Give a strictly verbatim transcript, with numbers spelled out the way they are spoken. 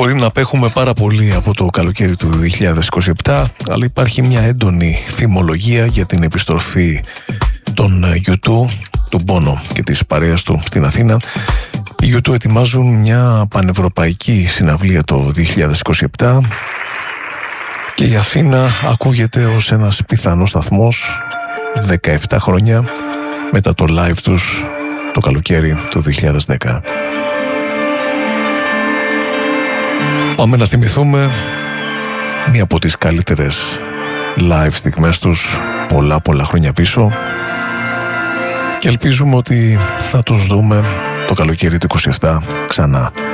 Μπορεί να απέχουμε πάρα πολύ από το καλοκαίρι του δύο χιλιάδες είκοσι επτά, αλλά υπάρχει μια έντονη φημολογία για την επιστροφή των γιου τού, του Bono και της παρέας του στην Αθήνα. Οι γιου τού ετοιμάζουν μια πανευρωπαϊκή συναυλία το δύο χιλιάδες είκοσι επτά και η Αθήνα ακούγεται ως ένας πιθανός σταθμός δεκαεπτά χρόνια μετά το live τους το καλοκαίρι του δύο χιλιάδες δέκα. Πάμε να θυμηθούμε μία από τις καλύτερες live στιγμές τους πολλά πολλά χρόνια πίσω και ελπίζουμε ότι θα τους δούμε το καλοκαίρι του είκοσι επτά ξανά.